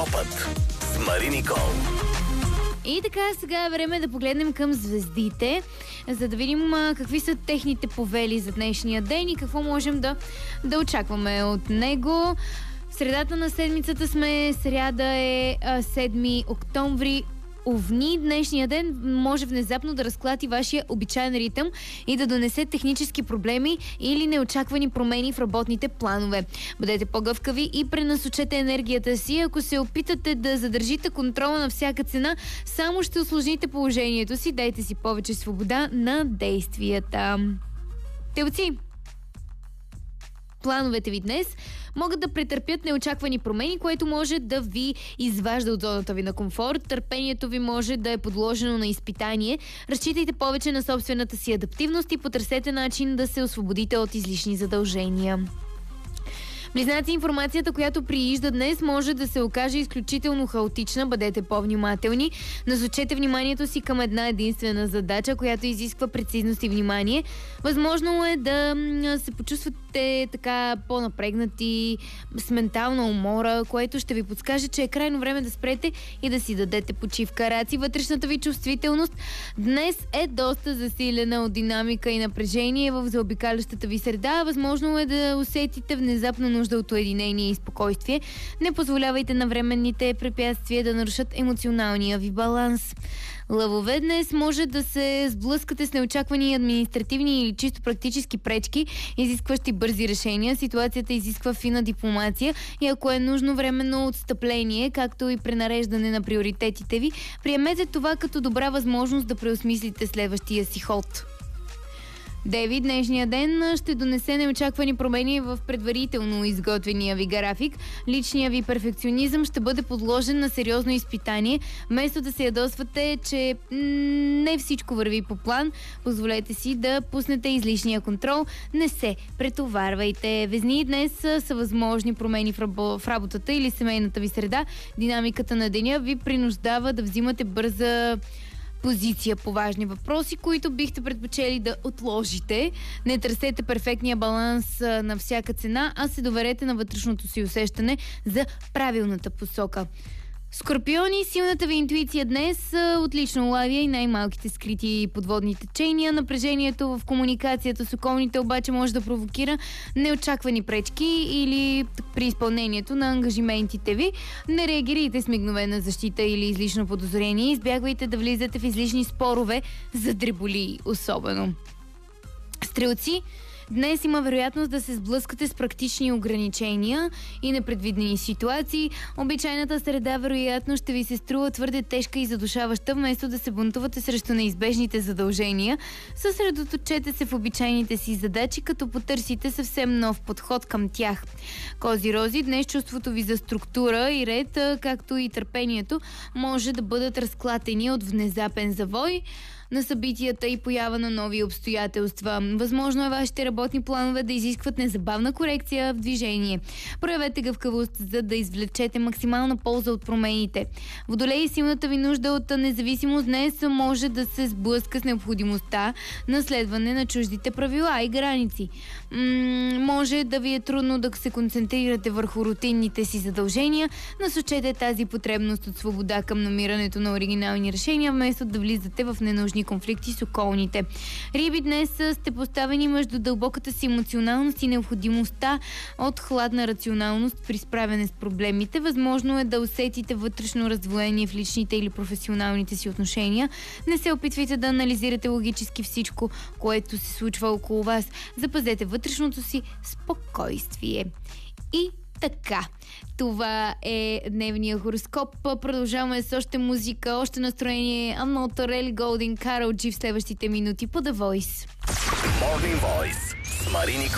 Хороскопът с Мари Никол. И така, сега е време да погледнем към звездите, за да видим какви са техните повели за днешния ден и какво можем да очакваме от него. В средата на седмицата сме, сряда е 7 октомври. Овни, днешния ден може внезапно да разклати вашия обичайен ритъм и да донесе технически проблеми или неочаквани промени в работните планове. Бъдете по-гъвкави и пренасочете енергията си. Ако се опитате да задържите контрола на всяка цена, само ще усложните положението си. Дайте си повече свобода на действията. Телци! Плановете ви днес могат да претърпят неочаквани промени, което може да ви изважда от зоната ви на комфорт. Търпението ви може да е подложено на изпитание. Разчитайте повече на собствената си адаптивност и потърсете начин да се освободите от излишни задължения. Близнаци, информацията, която приижда днес, може да се окаже изключително хаотична. Бъдете по-внимателни. Насочете вниманието си към една единствена задача, която изисква прецизност и внимание. Възможно е да се почувствате така по-напрегнати, с ментална умора, което ще ви подскаже, че е крайно време да спрете и да си дадете почивка. Раци, вътрешната ви чувствителност днес е доста засилена от динамика и напрежение в заобикалящата ви среда. Възможно е да усетите внезапно нужда от уединение и спокойствие. Не позволявайте на временните препятствия да нарушат емоционалния ви баланс. Лъвове, днес може да се сблъскате с неочаквани административни или чисто практически пречки, изискващи бързи решения. Ситуацията изисква фина дипломация и ако е нужно временно отстъпление, както и пренареждане на приоритетите ви, приемете това като добра възможност да преосмислите следващия си ход. Деви, днешния ден ще донесе неочаквани промени в предварително изготвения ви график. Личният ви перфекционизъм ще бъде подложен на сериозно изпитание. Вместо да се ядосвате, че не всичко върви по план, позволете си да пуснете излишния контрол. Не се претоварвайте. Везни, днес са възможни промени в работата или семейната ви среда. Динамиката на деня ви принуждава да взимате бърза позиция по важни въпроси, които бихте предпочели да отложите. Не търсете перфектния баланс на всяка цена, а се доверете на вътрешното си усещане за правилната посока. Скорпиони, силната ви интуиция днес отлично улавя и най-малките скрити подводни течения. Напрежението в комуникацията с околните обаче може да провокира неочаквани пречки или при изпълнението на ангажиментите ви. Не реагирайте с мигновена защита или излишно подозрение. Избягвайте да влизате в излишни спорове за дреболи особено. Стрелци, днес има вероятност да се сблъскате с практични ограничения и непредвидени ситуации. Обичайната среда вероятно ще ви се струва твърде тежка и задушаваща, вместо да се бунтувате срещу неизбежните задължения. Съсредоточете се в обичайните си задачи, като потърсите съвсем нов подход към тях. Кози-рози, днес чувството ви за структура и ред, както и търпението, може да бъдат разклатени от внезапен завой на събитията и поява на нови обстоятелства. Възможно е вашите работни планове да изискват незабавна корекция в движение. Проявете гъвкавост, за да извлечете максимална полза от промените. Водолей, силната ви нужда от независимост днес може да се сблъска с необходимостта на следване на чуждите правила и граници. Може да ви е трудно да се концентрирате върху рутинните си задължения. Насочете тази потребност от свобода към намирането на оригинални решения, вместо да влизате в ненужни конфликти с околните. Риби, днес сте поставени между дълбоката си емоционалност и необходимостта от хладна рационалност при справяне с проблемите. Възможно е да усетите вътрешно раздвоение в личните или професионалните си отношения. Не се опитвайте да анализирате логически всичко, което се случва около вас. Запазете вътрешното си спокойствие. И така, това е дневния хороскоп. Продължаваме с още музика, още настроение. Анна Торели, Голден, Карол Джи в следващите минути по The Voice. Morning Voice с Мари Никол.